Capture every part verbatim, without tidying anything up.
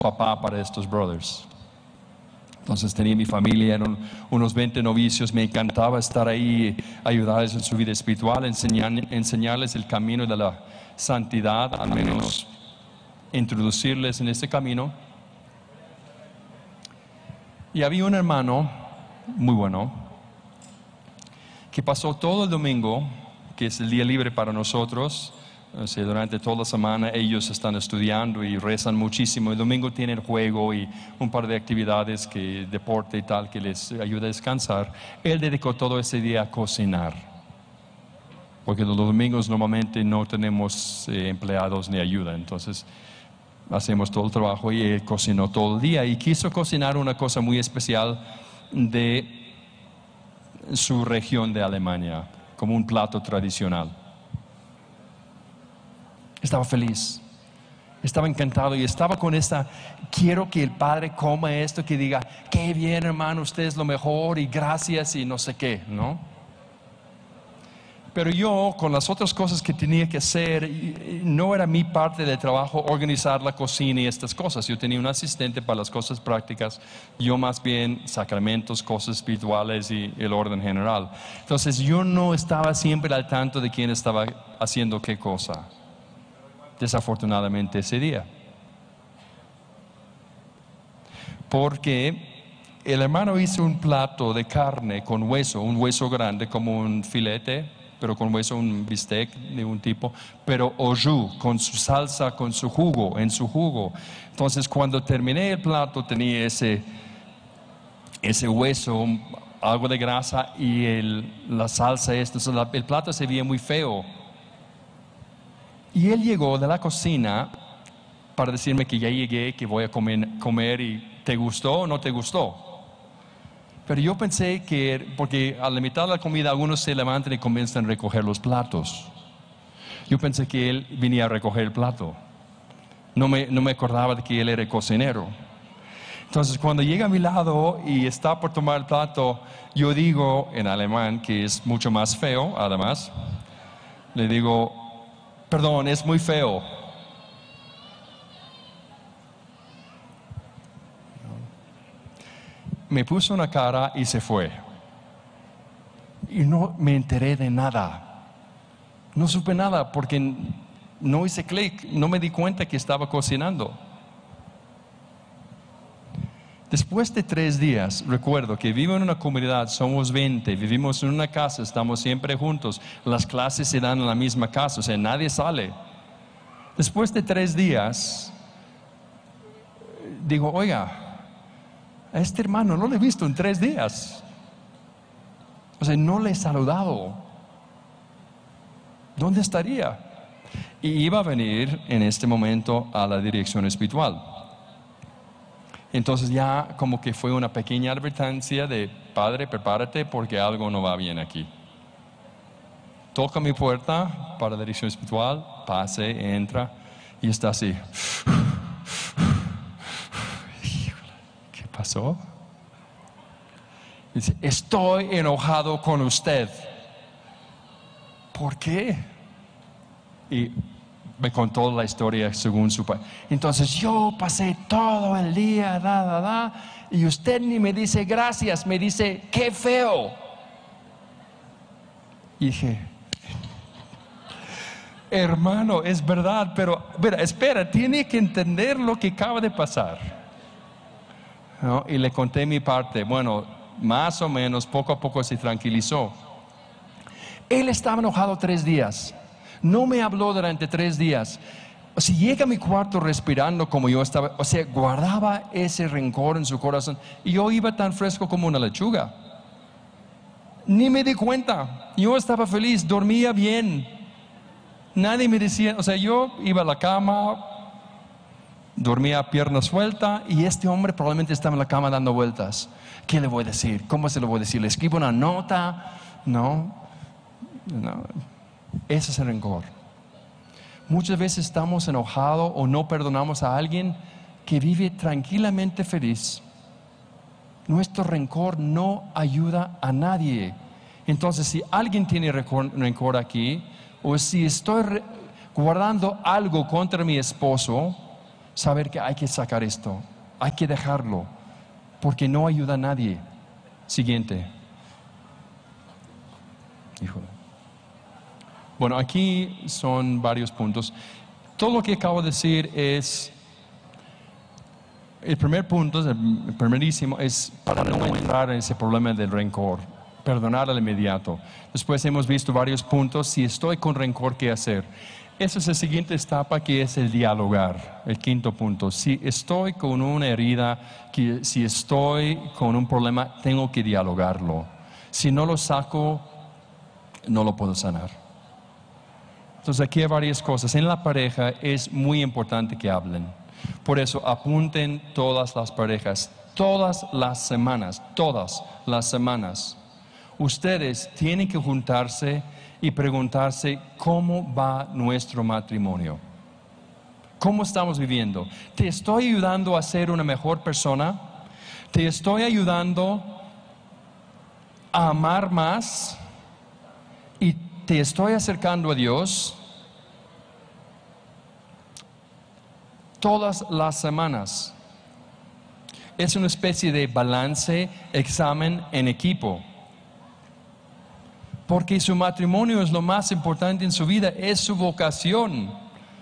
papá para estos brothers. Entonces tenía mi familia, eran unos veinte novicios, me encantaba estar ahí, ayudarles en su vida espiritual, enseñar, enseñarles el camino de la santidad, al menos introducirles en ese camino. Y había un hermano muy bueno que pasó todo el domingo, que es el día libre para nosotros. O sea, durante toda la semana ellos están estudiando y rezan muchísimo. El domingo tienen juego y un par de actividades, que deporte y tal, que les ayuda a descansar. Él dedicó todo ese día a cocinar, porque los domingos normalmente no tenemos eh, empleados ni ayuda. Entonces hacemos todo el trabajo, y él cocinó todo el día y quiso cocinar una cosa muy especial de su región de Alemania, como un plato tradicional. Estaba feliz, estaba encantado y estaba con esta, quiero que el Padre coma esto, que diga, qué bien hermano, usted es lo mejor y gracias y no sé qué, ¿no? Pero yo, con las otras cosas que tenía que hacer, no era mi parte del trabajo organizar la cocina y estas cosas. Yo tenía un asistente para las cosas prácticas, yo más bien sacramentos, cosas espirituales y el orden general. Entonces yo no estaba siempre al tanto de quién estaba haciendo qué cosa. Desafortunadamente ese día, porque el hermano hizo un plato de carne con hueso, un hueso grande como un filete, pero con hueso, un bistec de un tipo, pero au jus, con su salsa, con su jugo, en su jugo. Entonces cuando terminé el plato tenía ese, ese hueso, algo de grasa y el, la salsa esta. Entonces el plato se veía muy feo. Y él llegó de la cocina para decirme que ya llegué, que voy a comer, comer y ¿te gustó o no te gustó? Pero yo pensé que, porque a la mitad de la comida algunos se levantan y comienzan a recoger los platos. Yo pensé que él venía a recoger el plato. No me, no me acordaba de que él era cocinero. Entonces cuando llega a mi lado y está por tomar el plato, yo digo en alemán, que es mucho más feo además, le digo, perdón, es muy feo. Me puso una cara y se fue. Y no me enteré de nada. No supe nada porque no hice clic, no me di cuenta que estaba cocinando. Después de tres días, recuerdo que vivo en una comunidad, somos veinte, vivimos en una casa, estamos siempre juntos, las clases se dan en la misma casa, o sea, nadie sale. Después de tres días, digo, oiga, a este hermano no lo he visto en tres días. O sea, no le he saludado. ¿Dónde estaría? Y iba a venir en este momento a la dirección espiritual. Entonces ya como que fue una pequeña advertencia de, padre, prepárate porque algo no va bien aquí. Toca mi puerta para la dirección espiritual, pase, entra y está así. ¿Qué pasó? Dice, estoy enojado con usted. ¿Por qué? Y me contó la historia según su padre. Entonces yo pasé todo el día, da, da, da, y usted ni me dice gracias, me dice, qué feo. Y dije, hermano, es verdad, pero mira, espera, tiene que entender lo que acaba de pasar, ¿no? Y le conté mi parte. Bueno, más o menos, poco a poco se tranquilizó. Él estaba enojado tres días. No me habló durante tres días. O sea, llega a mi cuarto respirando como yo estaba. O sea, guardaba ese rencor en su corazón. Y yo iba tan fresco como una lechuga. Ni me di cuenta. Yo estaba feliz, dormía bien. Nadie me decía, o sea, yo iba a la cama, dormía a pierna suelta, y este hombre probablemente estaba en la cama dando vueltas. ¿Qué le voy a decir? ¿Cómo se lo voy a decir? ¿Le escribo una nota? No, no. Ese es el rencor. Muchas veces estamos enojados o no perdonamos a alguien que vive tranquilamente feliz. Nuestro rencor no ayuda a nadie. Entonces, si alguien tiene rencor, rencor aquí, o si estoy re- guardando algo contra mi esposo, Saber que hay que sacar esto, hay que dejarlo, porque no ayuda a nadie. Siguiente. Híjole. Bueno, aquí son varios puntos. Todo lo que acabo de decir es, el primer punto, el primerísimo, es para no entrar en ese problema del rencor, perdonar al inmediato. Después hemos visto varios puntos. Si estoy con rencor, ¿qué hacer? Esa es la siguiente etapa, que es el dialogar, el quinto punto. Si estoy con una herida, que si estoy con un problema, tengo que dialogarlo. Si no lo saco, no lo puedo sanar. Entonces aquí hay varias cosas. En la pareja es muy importante que hablen. Por eso apunten todas las parejas, todas las semanas, todas las semanas. Ustedes tienen que juntarse y preguntarse cómo va nuestro matrimonio. ¿Cómo estamos viviendo? ¿Te estoy ayudando a ser una mejor persona? ¿Te estoy ayudando a amar más? ¿Y te estoy acercando a Dios? Todas las semanas. Es una especie de balance, examen en equipo. Porque su matrimonio es lo más importante en su vida, es su vocación.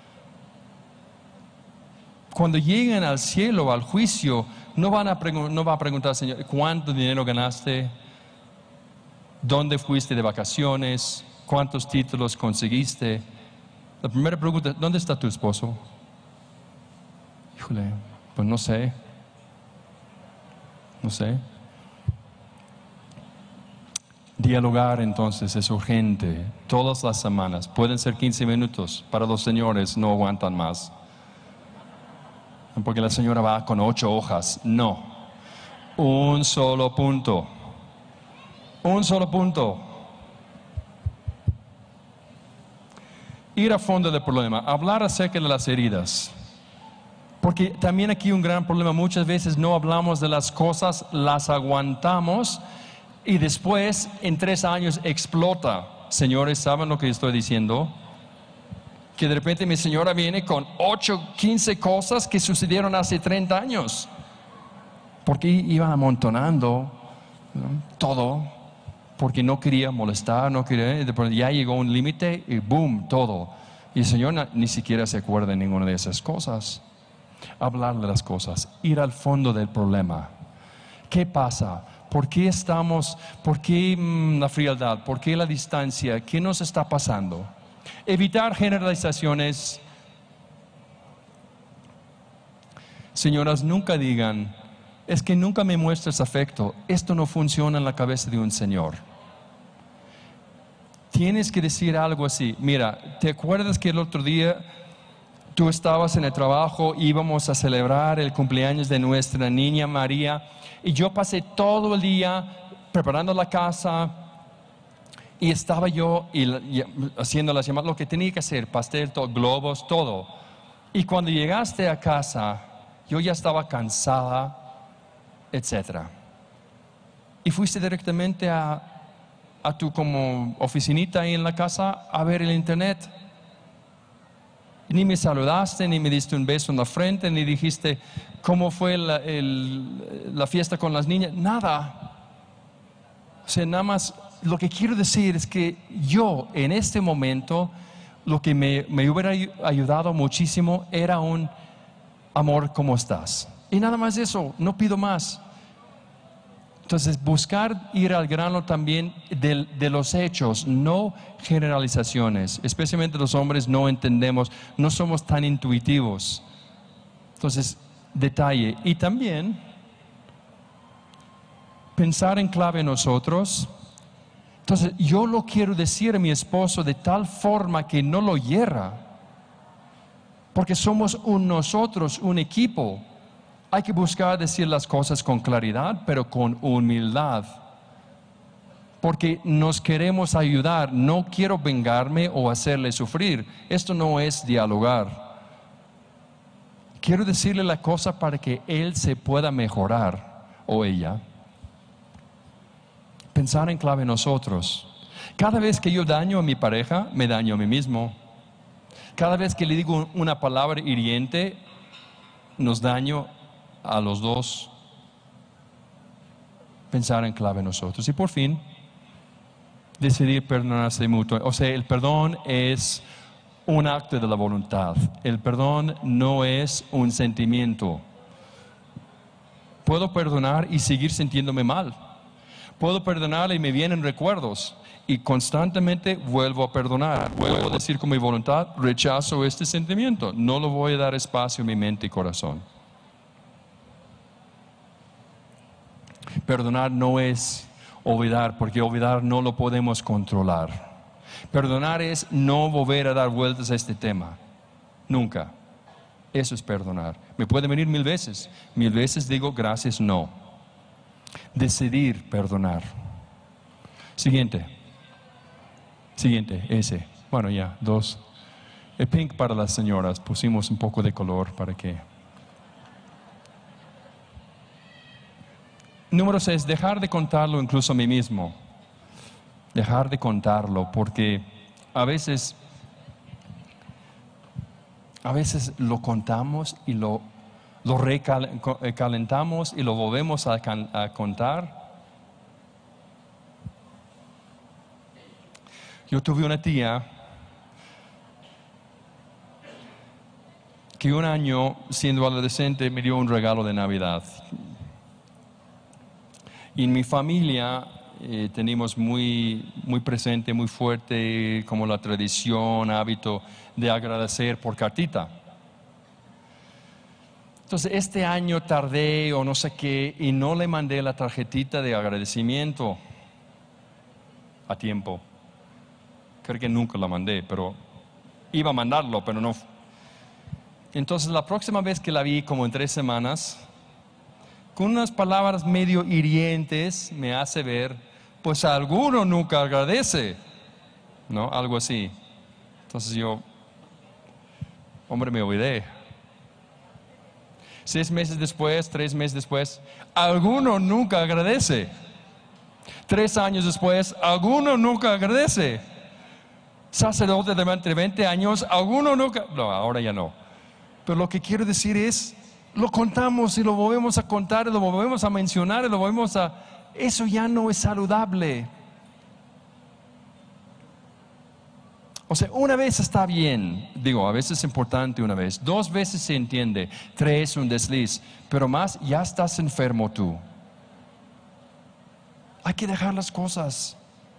Cuando lleguen al cielo, al juicio, no, van a pregun- no va a preguntar, Señor, ¿cuánto dinero ganaste? ¿Dónde fuiste de vacaciones? ¿Cuántos títulos conseguiste? La primera pregunta, ¿dónde está tu esposo? Híjole, pues no sé. No sé. Dialogar entonces es urgente, todas las semanas. Pueden ser quince minutos, para los señores no aguantan más. Porque la señora va con ocho hojas. No, un solo punto. Un solo punto. Ir a fondo del problema, hablar acerca de las heridas. Porque también aquí un gran problema, muchas veces no hablamos de las cosas, las aguantamos. Y después, en tres años, explota. Señores, ¿saben lo que estoy diciendo? Que de repente mi señora viene con ocho, quince cosas que sucedieron hace treinta años. Porque iban amontonando, ¿no? Todo. Porque no quería molestar, no quería. Después ya llegó un límite y boom, todo. Y el Señor ni siquiera se acuerda de ninguna de esas cosas. Hablar de las cosas, ir al fondo del problema. ¿Qué pasa? ¿Por qué estamos, por qué mmm, la frialdad? ¿Por qué la distancia? ¿Qué nos está pasando? Evitar generalizaciones. Señoras, nunca digan, es que nunca me muestras afecto. Esto no funciona en la cabeza de un señor. Tienes que decir algo así. Mira, ¿te acuerdas que el otro día tú estabas en el trabajo, íbamos a celebrar el cumpleaños de nuestra niña María? Y yo pasé todo el día preparando la casa y estaba yo y, y, haciendo las llamadas, lo que tenía que hacer, pastel, todo, globos, todo. Y cuando llegaste a casa, yo ya estaba cansada, etcétera. Y fuiste directamente a, a tu como oficinita ahí en la casa a ver el internet. Ni me saludaste, ni me diste un beso en la frente, ni dijiste cómo fue la, el, la fiesta con las niñas. Nada. O sea, nada más, lo que quiero decir es que yo en este momento, lo que me, me hubiera ayudado muchísimo era un amor, ¿cómo estás? Y nada más eso, no pido más. Entonces, buscar ir al grano también de, de los hechos, no generalizaciones. Especialmente los hombres no entendemos, no somos tan intuitivos. Entonces, detalle. Y también, pensar en clave nosotros. Entonces, yo lo quiero decir a mi esposo de tal forma que no lo hierra. Porque somos un nosotros, un equipo. Hay que buscar decir las cosas con claridad, pero con humildad. Porque nos queremos ayudar. No quiero vengarme o hacerle sufrir. Esto no es dialogar. Quiero decirle la cosa para que él se pueda mejorar, o ella. Pensar en clave nosotros. Cada vez que yo daño a mi pareja, me daño a mí mismo. Cada vez que le digo una palabra hiriente, nos daño a los dos pensar en clave nosotros. Y por fin, decidir perdonarse mutuo. O sea, el perdón es un acto de la voluntad. El perdón no es un sentimiento. Puedo perdonar y seguir sintiéndome mal. Puedo perdonar y me vienen recuerdos. Y constantemente vuelvo a perdonar. Vuelvo a decir con mi voluntad, rechazo este sentimiento. No lo voy a dar espacio en mi mente y corazón. Perdonar no es olvidar, porque olvidar no lo podemos controlar. Perdonar es no volver a dar vueltas a este tema. Nunca. Eso es perdonar. Me puede venir mil veces. Mil veces digo gracias, no. Decidir perdonar. Siguiente. Siguiente, ese. Bueno, ya, dos. El pink para las señoras. Pusimos un poco de color para que... Número seis, dejar de contarlo incluso a mí mismo. Dejar de contarlo, porque a veces, a veces lo contamos y lo, lo recalentamos y lo volvemos a, a contar. Yo tuve una tía que un año, siendo adolescente, me dio un regalo de Navidad. Y en mi familia eh, tenemos muy, muy presente, muy fuerte, como la tradición, hábito de agradecer por cartita. Entonces, este año tardé o no sé qué y no le mandé la tarjetita de agradecimiento a tiempo. Creo que nunca la mandé, pero iba a mandarlo, pero no. Entonces, la próxima vez que la vi, como en tres semanas, con unas palabras medio hirientes, me hace ver, pues alguno nunca agradece, ¿no? Algo así. Entonces yo, hombre, me olvidé. Seis meses después, tres meses después, alguno nunca agradece. Tres años después, alguno nunca agradece. Sacerdote durante veinte años, alguno nunca, no, ahora ya no. Pero lo que quiero decir es, lo contamos y lo volvemos a contar y lo volvemos a mencionar y lo volvemos a... Eso ya no es saludable. O sea, una vez está bien, digo, a veces es importante una vez, dos veces se entiende, tres un desliz, pero más ya estás enfermo tú. Hay que dejar las cosas.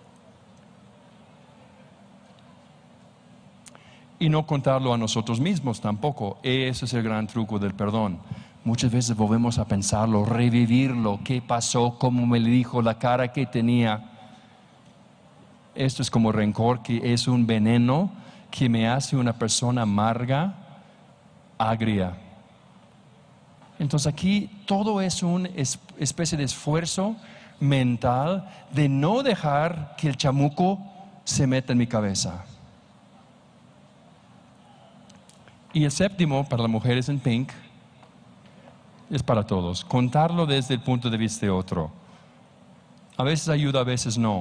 Y no contarlo a nosotros mismos tampoco. Ese es el gran truco del perdón. Muchas veces volvemos a pensarlo, revivirlo, qué pasó, cómo me dijo, la cara que tenía. Esto es como rencor, que es un veneno que me hace una persona amarga, agria. Entonces aquí todo es una especie de esfuerzo mental de no dejar que el chamuco se meta en mi cabeza. Y el séptimo, para las mujeres en pink, es para todos. Contarlo desde el punto de vista de otro. A veces ayuda, a veces no.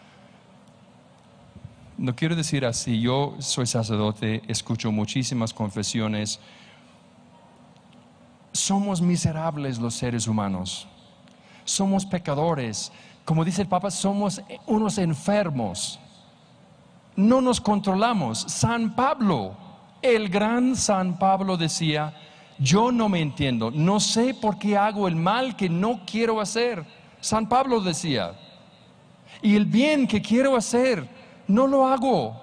No quiero decir así. Yo soy sacerdote, escucho muchísimas confesiones. Somos miserables los seres humanos. Somos pecadores. Como dice el Papa, somos unos enfermos. No nos controlamos. San Pablo, el gran San Pablo decía, yo no me entiendo, no sé por qué hago el mal que no quiero hacer. San Pablo decía, y el bien que quiero hacer, no lo hago.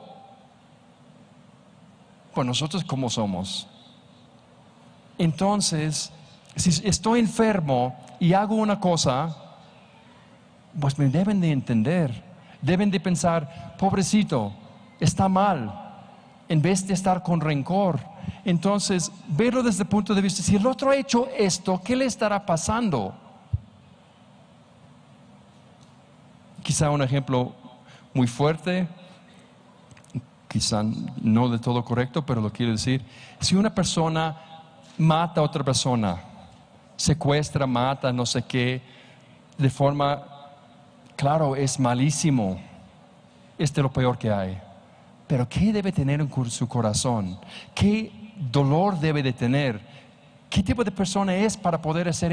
Pues nosotros ¿cómo somos? Entonces, si estoy enfermo y hago una cosa, pues me deben de entender, deben de pensar, pobrecito, está mal. En vez de estar con rencor, entonces verlo desde el punto de vista, si el otro ha hecho esto, ¿qué le estará pasando? Quizá un ejemplo muy fuerte, quizá no del todo correcto, pero lo quiero decir. Si una persona mata a otra persona, secuestra, mata, no sé qué, de forma, claro, es malísimo, es de lo peor que hay. Pero ¿qué debe tener en su corazón? ¿Qué dolor debe de tener? ¿Qué tipo de persona es para poder hacer